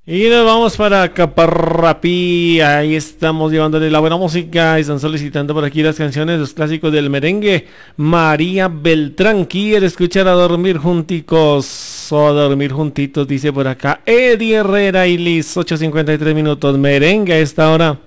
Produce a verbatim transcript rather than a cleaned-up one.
Y nos vamos para Caparrapí, ahí estamos llevándole la buena música, están solicitando por aquí las canciones, los clásicos del merengue. María Beltrán quiere escuchar a dormir junticos, o a dormir juntitos, dice por acá Eddie Herrera y Liz, ocho cincuenta y tres minutos, merengue a esta hora.